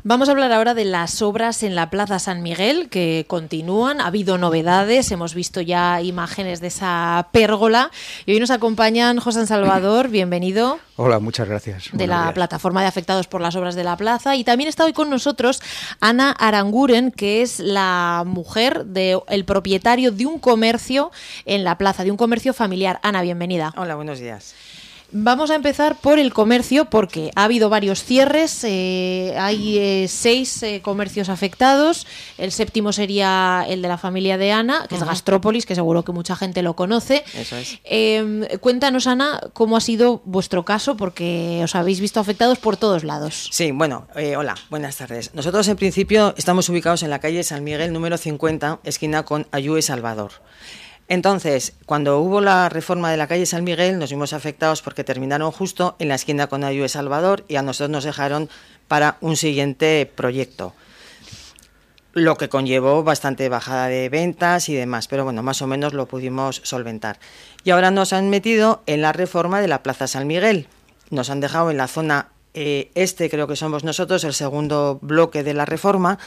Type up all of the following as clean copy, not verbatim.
Vamos a hablar ahora de las obras en la Plaza San Miguel, que continúan. Ha habido novedades, hemos visto ya imágenes de esa pérgola. Y hoy nos acompañan José Salvador, bienvenido. Hola, muchas gracias. De la plataforma de afectados por las obras de la plaza. Y también está hoy con nosotros Ana Aranguren, que es la mujer del propietario de un comercio en la plaza, de un comercio familiar. Ana, bienvenida. Hola, buenos días. Vamos a empezar por el comercio porque ha habido varios cierres, hay 6 comercios afectados, el séptimo sería el de la familia de Ana, que es Gastrópolis, que seguro que mucha gente lo conoce. Eso es. Cuéntanos, Ana, cómo ha sido vuestro caso, porque os habéis visto afectados por todos lados. Sí, bueno, hola, buenas tardes. Nosotros en principio estamos ubicados en la calle San Miguel número 50, esquina con Ayue Salvador. Entonces, cuando hubo la reforma de la calle San Miguel, nos vimos afectados porque terminaron justo en la esquina con Ayue Salvador y a nosotros nos dejaron para un siguiente proyecto, lo que conllevó bastante bajada de ventas y demás, pero bueno, más o menos lo pudimos solventar. Y ahora nos han metido en la reforma de la Plaza San Miguel, nos han dejado en la zona creo que somos nosotros, el segundo bloque de la reforma.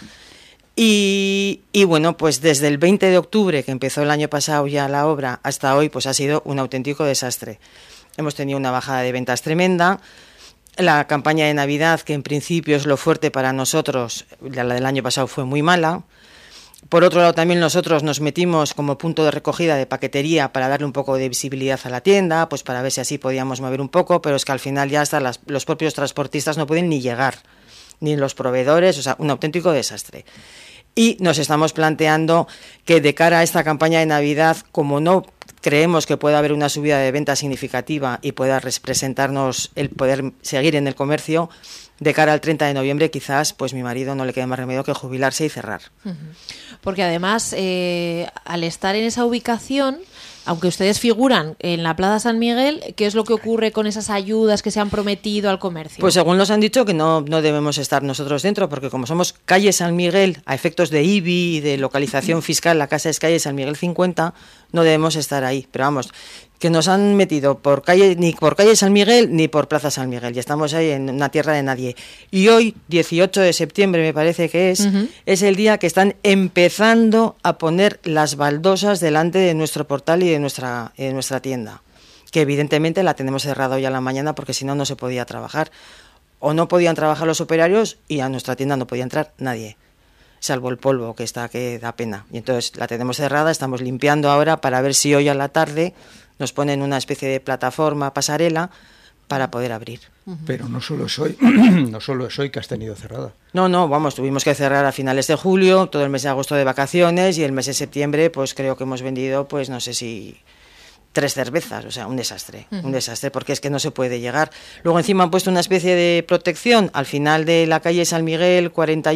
Y bueno, pues desde el 20 de octubre, que empezó el año pasado ya la obra, hasta hoy, pues ha sido un auténtico desastre. Hemos tenido una bajada de ventas tremenda. La campaña de Navidad, que en principio es lo fuerte para nosotros, la del año pasado fue muy mala. Por otro lado, también nosotros nos metimos como punto de recogida de paquetería para darle un poco de visibilidad a la tienda, pues para ver si así podíamos mover un poco, pero es que al final ya hasta los propios transportistas no pueden ni llegar, ni los proveedores, o sea, un auténtico desastre. Y nos estamos planteando que de cara a esta campaña de Navidad, como no creemos que pueda haber una subida de venta significativa y pueda representarnos el poder seguir en el comercio, de cara al 30 de noviembre quizás pues mi marido no le quede más remedio que jubilarse y cerrar. Porque además, al estar en esa ubicación, aunque ustedes figuran en la Plaza San Miguel, ¿qué es lo que ocurre con esas ayudas que se han prometido al comercio? Pues según nos han dicho que no debemos estar nosotros dentro, porque como somos calle San Miguel, a efectos de IBI y de localización fiscal, la casa es calle San Miguel 50, no debemos estar ahí. Pero vamos, que nos han metido ni por calle San Miguel ni por Plaza San Miguel, y estamos ahí en una tierra de nadie. Y hoy, 18 de septiembre me parece que es el día que están empezando a poner las baldosas delante de nuestro portal y de nuestra tienda, que evidentemente la tenemos cerrada hoy a la mañana porque si no, no se podía trabajar. O no podían trabajar los operarios y a nuestra tienda no podía entrar nadie, salvo el polvo que da pena. Y entonces la tenemos cerrada, estamos limpiando ahora para ver si hoy a la tarde nos ponen una especie de plataforma, pasarela, para poder abrir. Pero no solo es hoy que has tenido cerrada. No, vamos, tuvimos que cerrar a finales de julio, todo el mes de agosto de vacaciones y el mes de septiembre, pues creo que hemos vendido, pues no sé si 3 cervezas, o sea, un desastre, porque es que no se puede llegar. Luego encima han puesto una especie de protección al final de la calle San Miguel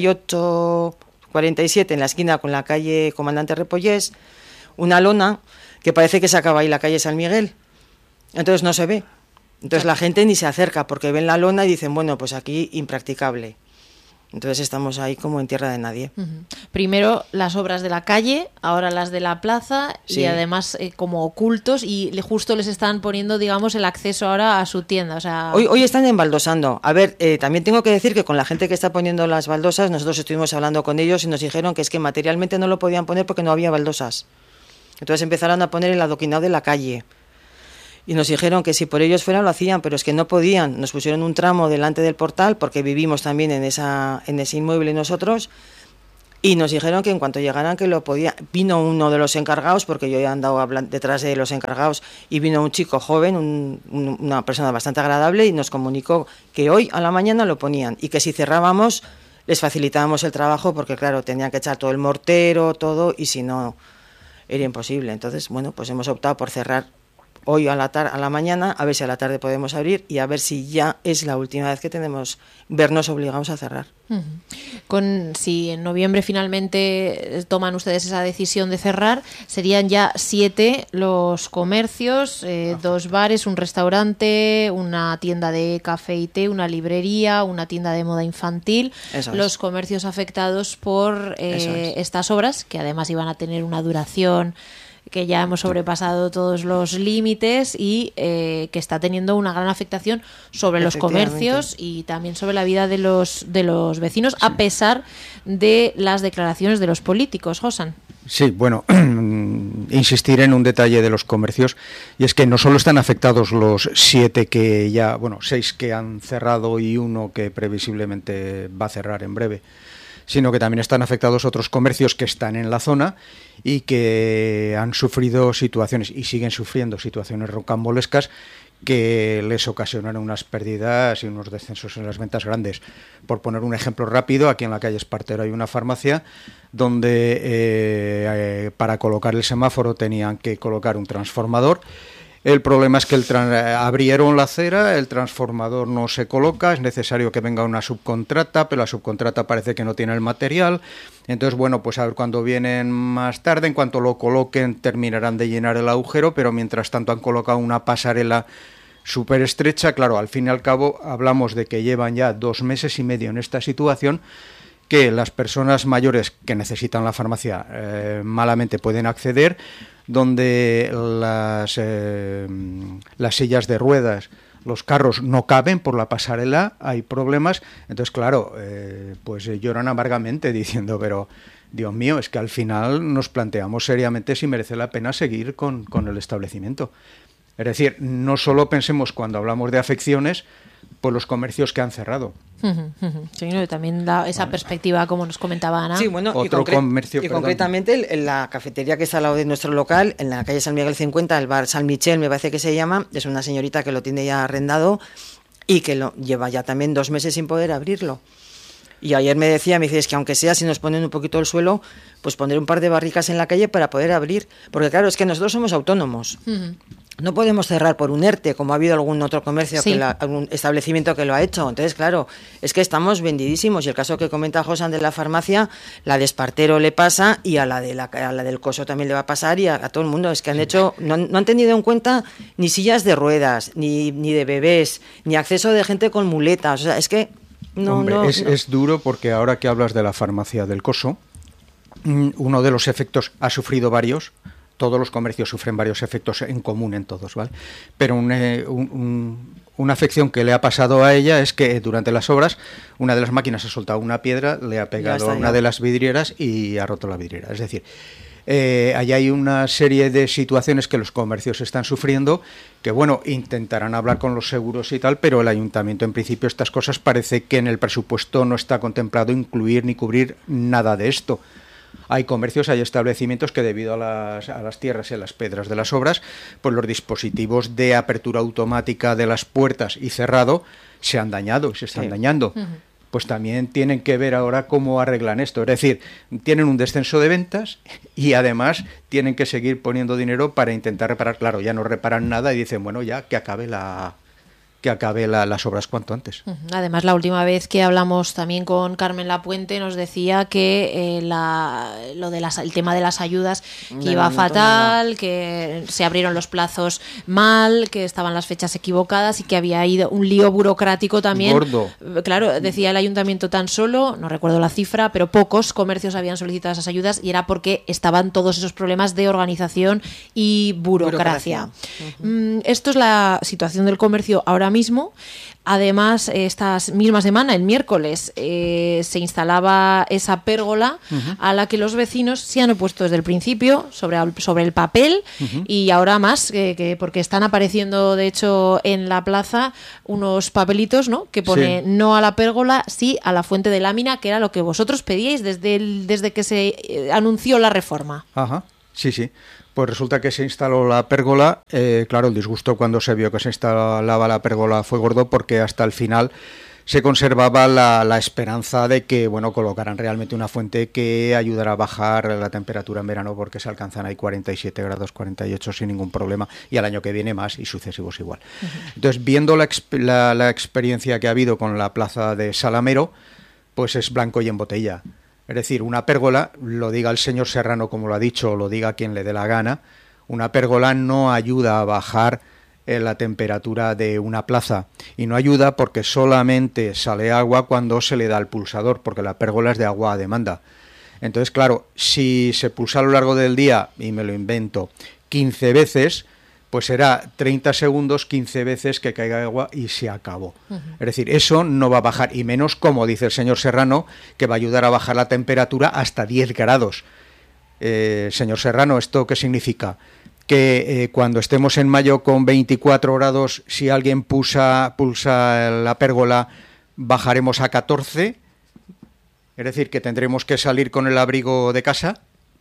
48, 47, en la esquina con la calle Comandante Repollés, una lona que parece que se acaba ahí la calle San Miguel, entonces no se ve. Entonces la gente ni se acerca porque ven la lona y dicen, bueno, pues aquí impracticable. Entonces estamos ahí como en tierra de nadie. Primero las obras de la calle, ahora las de la plaza, sí. Y además como ocultos, y justo les están poniendo, digamos, el acceso ahora a su tienda. O sea... Hoy están embaldosando. A ver, también tengo que decir que con la gente que está poniendo las baldosas, nosotros estuvimos hablando con ellos y nos dijeron que es que materialmente no lo podían poner porque no había baldosas. Entonces empezaron a poner el adoquinado de la calle. Y nos dijeron que si por ellos fuera lo hacían, pero es que no podían. Nos pusieron un tramo delante del portal, porque vivimos también en ese inmueble nosotros, y nos dijeron que en cuanto llegaran que lo podía. Vino uno de los encargados, porque yo he andado detrás de los encargados, y vino un chico joven, una persona bastante agradable, y nos comunicó que hoy a la mañana lo ponían, y que si cerrábamos les facilitábamos el trabajo, porque claro, tenían que echar todo el mortero, todo, y si no, era imposible. Entonces, bueno, pues hemos optado por cerrar hoy a la mañana, a ver si a la tarde podemos abrir y a ver si ya es la última vez que tenemos vernos obligados a cerrar. Si en noviembre finalmente toman ustedes esa decisión de cerrar, serían ya 7 los comercios, 2 bares, un restaurante, una tienda de café y té, una librería, una tienda de moda infantil, los comercios afectados por estas obras, que además iban a tener una duración que ya hemos sobrepasado todos los límites y que está teniendo una gran afectación sobre los comercios y también sobre la vida de los vecinos, a pesar de las declaraciones de los políticos. Josan. Sí, bueno, insistir en un detalle de los comercios, y es que no solo están afectados los 7 que ya, 6 que han cerrado y uno que previsiblemente va a cerrar en breve, sino que también están afectados otros comercios que están en la zona y que han sufrido situaciones y siguen sufriendo situaciones rocambolescas que les ocasionaron unas pérdidas y unos descensos en las ventas grandes. Por poner un ejemplo rápido, aquí en la calle Espartero hay una farmacia donde para colocar el semáforo tenían que colocar un transformador. El problema es que abrieron la acera, el transformador no se coloca, es necesario que venga una subcontrata, pero la subcontrata parece que no tiene el material. Entonces, pues a ver cuando vienen más tarde, en cuanto lo coloquen terminarán de llenar el agujero, pero mientras tanto han colocado una pasarela súper estrecha. Claro, al fin y al cabo hablamos de que llevan ya 2 meses y medio en esta situación, que las personas mayores que necesitan la farmacia malamente pueden acceder, donde las sillas de ruedas, los carros no caben por la pasarela, hay problemas. Entonces, claro, pues lloran amargamente diciendo, pero Dios mío, es que al final nos planteamos seriamente si merece la pena seguir con el establecimiento. Es decir, no solo pensemos cuando hablamos de afecciones por los comercios que han cerrado. Sí, ¿no? También da esa perspectiva, como nos comentaba Ana. Sí, bueno, otro comercio, y concretamente en la cafetería que está al lado de nuestro local, en la calle San Miguel 50, el bar San Michel, me parece que se llama, es una señorita que lo tiene ya arrendado y que lo lleva ya también 2 meses sin poder abrirlo. Y ayer me dice, es que aunque sea, si nos ponen un poquito el suelo, pues poner un par de barricas en la calle para poder abrir. Porque claro, es que nosotros somos autónomos. No podemos cerrar por un ERTE, como ha habido algún otro comercio, sí, algún establecimiento que lo ha hecho. Entonces, claro, es que estamos vendidísimos. Y el caso que comenta Josan de la farmacia, la de Espartero le pasa y a la del Coso también le va a pasar y a todo el mundo. Es que han hecho, no han tenido en cuenta ni sillas de ruedas, ni de bebés, ni acceso de gente con muletas. O sea, es que es duro, porque ahora que hablas de la farmacia del Coso, uno de los efectos, ha sufrido varios, todos los comercios sufren varios efectos en común en todos, ¿vale? Pero una afección que le ha pasado a ella es que durante las obras una de las máquinas ha soltado una piedra, le ha pegado a una de las vidrieras y ha roto la vidriera. Es decir, allí hay una serie de situaciones que los comercios están sufriendo, que intentarán hablar con los seguros y tal, pero el ayuntamiento en principio estas cosas parece que en el presupuesto no está contemplado incluir ni cubrir nada de esto. Hay comercios, hay establecimientos que debido a las tierras y a las piedras de las obras, pues los dispositivos de apertura automática de las puertas y cerrado se han dañado y se están dañando. Pues también tienen que ver ahora cómo arreglan esto. Es decir, tienen un descenso de ventas y además tienen que seguir poniendo dinero para intentar reparar. Claro, ya no reparan nada y dicen, ya que acabe las obras cuanto antes. Además, la última vez que hablamos también con Carmen Lapuente nos decía que el tema de las ayudas que iba fatal, que se abrieron los plazos mal, que estaban las fechas equivocadas y que había ido un lío burocrático también. Gordo. Claro, decía el ayuntamiento tan solo, no recuerdo la cifra, pero pocos comercios habían solicitado esas ayudas y era porque estaban todos esos problemas de organización y burocracia. Esto es la situación del comercio ahora mismo. Además, esta misma semana, el miércoles, se instalaba esa pérgola a la que los vecinos se han opuesto desde el principio sobre el papel y ahora más, porque están apareciendo, de hecho, en la plaza unos papelitos, ¿no?, que pone no a la pérgola, sí a la fuente de lámina, que era lo que vosotros pedíais desde que se anunció la reforma. Ajá, sí. Pues resulta que se instaló la pérgola. Claro, el disgusto cuando se vio que se instalaba la pérgola fue gordo, porque hasta el final se conservaba la esperanza de que colocaran realmente una fuente que ayudara a bajar la temperatura en verano, porque se alcanzan ahí 47 grados, 48 sin ningún problema, y al año que viene más y sucesivos igual. Entonces, viendo la experiencia que ha habido con la plaza de Salamero, pues es blanco y en botella. Es decir, una pérgola, lo diga el señor Serrano como lo ha dicho, o lo diga quien le dé la gana, una pérgola no ayuda a bajar la temperatura de una plaza, y no ayuda porque solamente sale agua cuando se le da el pulsador, porque la pérgola es de agua a demanda. Entonces, claro, si se pulsa a lo largo del día, y me lo invento, 15 veces, pues será 30 segundos, 15 veces que caiga agua y se acabó. Es decir, eso no va a bajar, y menos, como dice el señor Serrano, que va a ayudar a bajar la temperatura hasta 10 grados. Señor Serrano, ¿esto qué significa? Que cuando estemos en mayo con 24 grados, si alguien pulsa la pérgola, bajaremos a 14. Es decir, que tendremos que salir con el abrigo de casa.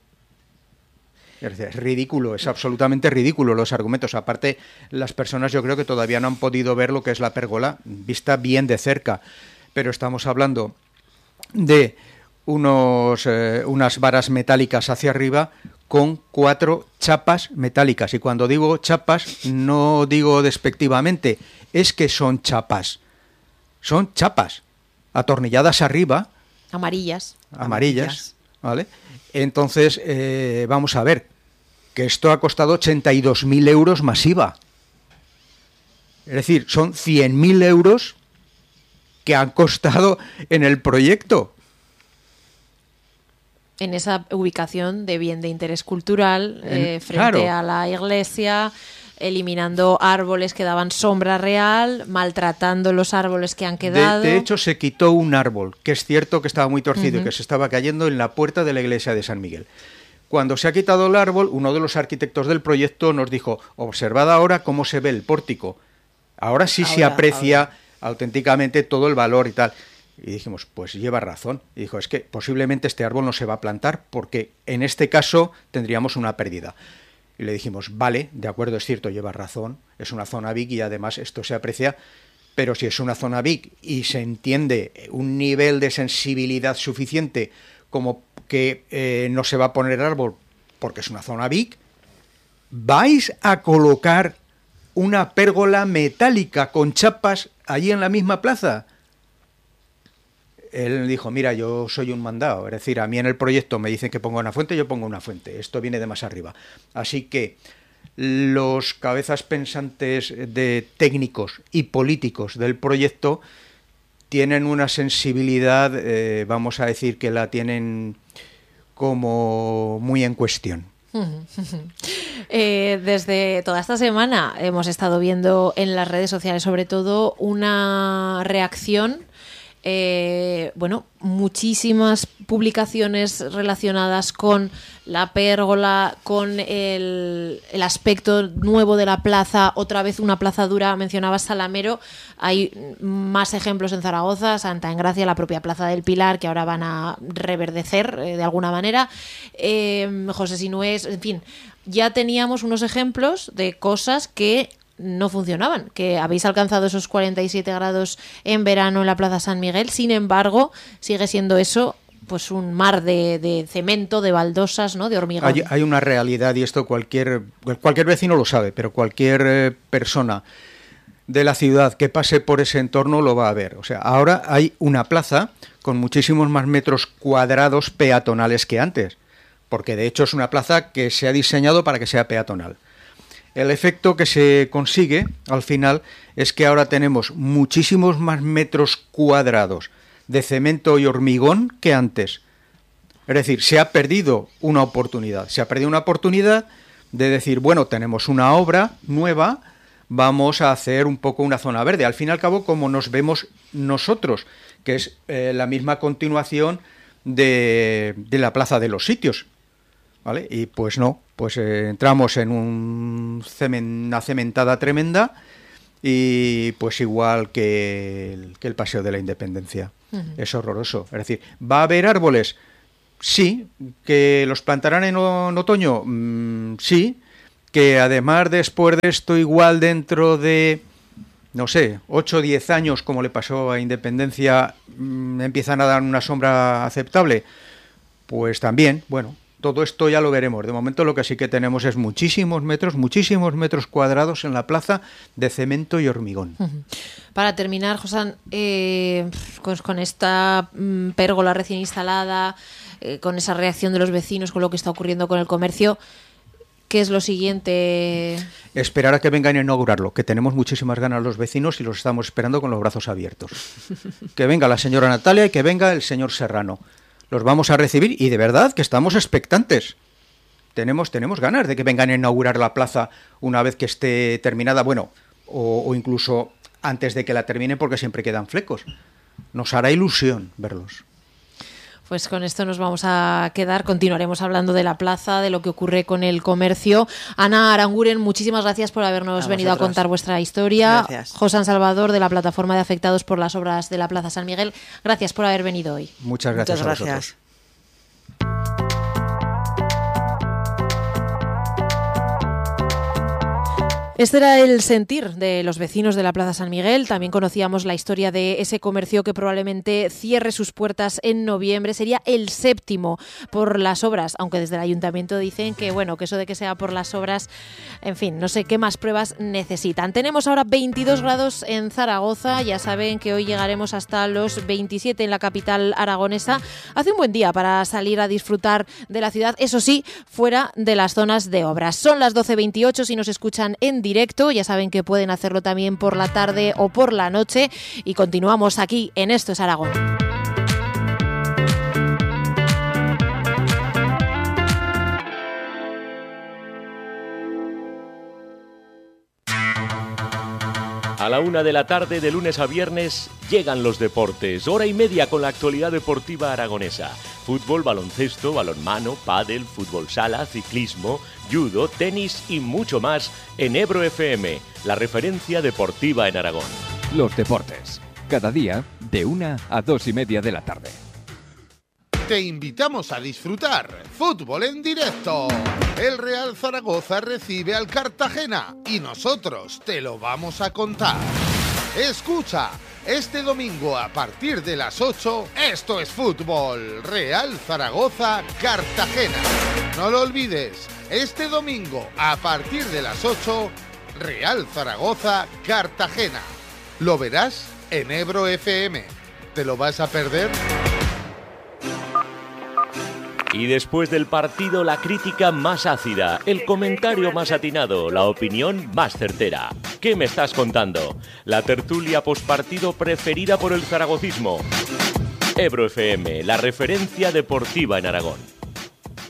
Es ridículo, es absolutamente ridículo los argumentos. Aparte, las personas yo creo que todavía no han podido ver lo que es la pérgola vista bien de cerca. Pero estamos hablando de unas varas metálicas hacia arriba con 4 chapas metálicas. Y cuando digo chapas, no digo despectivamente, es que son chapas. Son chapas atornilladas arriba. Amarillas, ¿vale? Entonces, vamos a ver, que esto ha costado 82.000 euros más IVA. Es decir, son 100.000 euros que han costado en el proyecto. En esa ubicación de bien de interés cultural, frente claro. a la iglesia, eliminando árboles que daban sombra real, maltratando los árboles que han quedado. De hecho, se quitó un árbol, que es cierto que estaba muy torcido y que se estaba cayendo en la puerta de la iglesia de San Miguel. Cuando se ha quitado el árbol, uno de los arquitectos del proyecto nos dijo, observad ahora cómo se ve el pórtico. Ahora sí se aprecia auténticamente todo el valor y tal. Y dijimos, pues lleva razón. Y dijo, es que posiblemente este árbol no se va a plantar porque en este caso tendríamos una pérdida. Y le dijimos, vale, de acuerdo, es cierto, lleva razón, es una zona big y además esto se aprecia, pero si es una zona big y se entiende un nivel de sensibilidad suficiente como que no se va a poner árbol porque es una zona big, ¿vais a colocar una pérgola metálica con chapas allí en la misma plaza? Él dijo, mira, yo soy un mandado, es decir, a mí en el proyecto me dicen que ponga una fuente, yo pongo una fuente, esto viene de más arriba. Así que los cabezas pensantes de técnicos y políticos del proyecto tienen una sensibilidad, vamos a decir que la tienen como muy en cuestión. Desde toda esta semana hemos estado viendo en las redes sociales sobre todo una reacción, muchísimas publicaciones relacionadas con la pérgola, con el aspecto nuevo de la plaza, otra vez una plaza dura, mencionabas Salamero, hay más ejemplos en Zaragoza, Santa Engracia, la propia Plaza del Pilar, que ahora van a reverdecer de alguna manera, José Sinués, en fin, ya teníamos unos ejemplos de cosas que no funcionaban, que habéis alcanzado esos 47 grados en verano en la Plaza San Miguel, sin embargo, sigue siendo eso pues un mar de cemento, de baldosas, ¿no?, de hormigón. Hay una realidad y esto cualquier vecino lo sabe, pero cualquier persona de la ciudad que pase por ese entorno lo va a ver. O sea, ahora hay una plaza con muchísimos más metros cuadrados peatonales que antes, porque de hecho es una plaza que se ha diseñado para que sea peatonal. El efecto que se consigue al final es que ahora tenemos muchísimos más metros cuadrados de cemento y hormigón que antes. Es decir, se ha perdido una oportunidad. Se ha perdido una oportunidad de decir, bueno, tenemos una obra nueva, vamos a hacer un poco una zona verde. Al fin y al cabo, como nos vemos nosotros, que es la misma continuación de la Plaza de los Sitios. ¿Vale? Y pues no, pues entramos en una cementada tremenda y pues igual que el Paseo de la Independencia. Es horroroso. Es decir, ¿va a haber árboles? Sí. ¿Que los plantarán en otoño? Sí. Que además después de esto igual dentro de, no sé, 8 o 10 años, como le pasó a Independencia, empiezan a dar una sombra aceptable. Pues también, bueno, todo esto ya lo veremos. De momento lo que sí que tenemos es muchísimos metros cuadrados en la plaza de cemento y hormigón. Para terminar, José, con esta pérgola recién instalada, con esa reacción de los vecinos, con lo que está ocurriendo con el comercio, ¿qué es lo siguiente? Esperar a que vengan a inaugurarlo, que tenemos muchísimas ganas los vecinos y los estamos esperando con los brazos abiertos. Que venga la señora Natalia y que venga el señor Serrano. los vamos a recibir y de verdad que estamos expectantes. Tenemos ganas de que vengan a inaugurar la plaza una vez que esté terminada, bueno, o incluso antes de que la termine, porque siempre quedan flecos. Nos hará ilusión verlos. Pues con esto nos vamos a quedar. Continuaremos hablando de la plaza, de lo que ocurre con el comercio. Ana Aranguren, muchísimas gracias por habernos venido a contar vuestra historia. Gracias. José Salvador, de la plataforma de afectados por las obras de la Plaza San Miguel, gracias por haber venido hoy. Muchas gracias a vosotros. Este era el sentir de los vecinos de la Plaza San Miguel. También conocíamos la historia de ese comercio que probablemente cierre sus puertas en noviembre. Sería el 7º por las obras, aunque desde el ayuntamiento dicen que, bueno, que eso de que sea por las obras, en fin, no sé qué más pruebas necesitan. Tenemos ahora 22 grados en Zaragoza. Ya saben que hoy llegaremos hasta los 27 en la capital aragonesa. Hace un buen día para salir a disfrutar de la ciudad, eso sí, fuera de las zonas de obras. Son las 12:28 si nos escuchan en directo, ya saben que pueden hacerlo también por la tarde o por la noche y continuamos aquí en Esto es Aragón. A la 1 de la tarde, de lunes a viernes, llegan los deportes. Hora y media con la actualidad deportiva aragonesa. Fútbol, baloncesto, balonmano, pádel, fútbol sala, ciclismo, judo, tenis y mucho más en Ebro FM, la referencia deportiva en Aragón. Los deportes, cada día de 1 a 2 y media de la tarde. Te invitamos a disfrutar fútbol en directo. El Real Zaragoza recibe al Cartagena y nosotros te lo vamos a contar. Escucha, este domingo a partir de las 8, esto es fútbol. Real Zaragoza, Cartagena. No lo olvides, este domingo a partir de las 8, Real Zaragoza, Cartagena. Lo verás en Ebro FM. ¿Te lo vas a perder? Y después del partido, la crítica más ácida, el comentario más atinado, la opinión más certera. ¿Qué me estás contando? La tertulia postpartido preferida por el zaragocismo. Ebro FM, la referencia deportiva en Aragón.